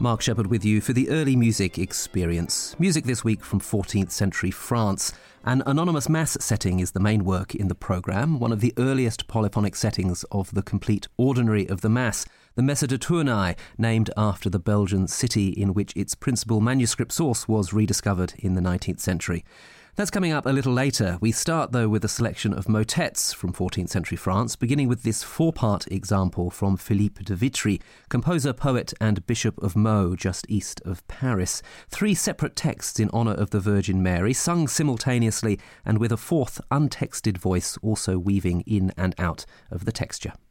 Mark Shepherd with you for the Early Music Experience. Music this week from 14th century France. An anonymous mass setting is the main work in the programme, one of the earliest polyphonic settings of the complete ordinary of the Mass, the Messe de Tournai, named after the Belgian city in which its principal manuscript source was rediscovered in the 19th century. That's coming up a little later. We start, though, with a selection of motets from 14th century France, beginning with this four-part example from Philippe de Vitry, composer, poet and Bishop of Meaux, just east of Paris. 3 separate texts in honour of the Virgin Mary, sung simultaneously and with a fourth untexted voice also weaving in and out of the texture.